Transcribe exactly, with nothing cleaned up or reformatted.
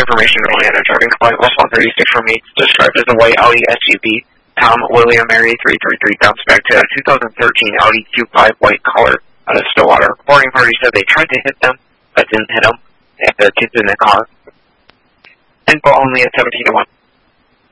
information only on a driving complaint was one thirty-six from me, described as a white Audi S U V. Tom William Mary three three three bounced back to a two thousand thirteen Audi Q five white color out of Stillwater. Reporting party said they tried to hit them, but didn't hit them. They had the kids in the car. Info only at seventeen to one.